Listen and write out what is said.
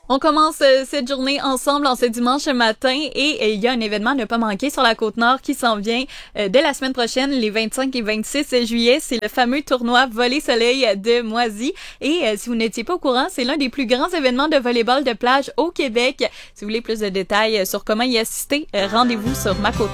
On commence cette journée ensemble en ce dimanche matin et il y a un événement à ne pas manquer sur la Côte-Nord qui s'en vient dès la semaine prochaine, les 25 et 26 juillet. C'est le fameux tournoi Volley-Soleil de Moisy. Et si vous n'étiez pas au courant, c'est l'un des plus grands événements de volleyball de plage au Québec. Si vous voulez plus de détails sur comment y assister, rendez-vous sur ma côte.